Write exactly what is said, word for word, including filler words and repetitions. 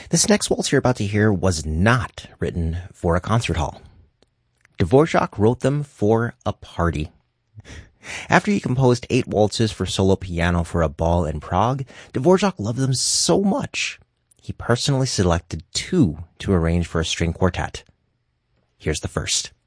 This next waltz you're about to hear was not written for a concert hall. Dvorak wrote them for a party. After he composed eight waltzes for solo piano for a ball in Prague, Dvorak loved them so much, he personally selected two to arrange for a string quartet. Here's the first.